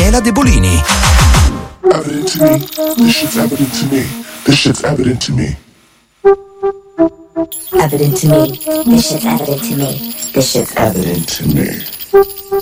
Daniela De Bolini. Evident to me. This shit's evident to me. This shit's evident to me. Evident to me. This shit's evident to me. This shit's Evident to me.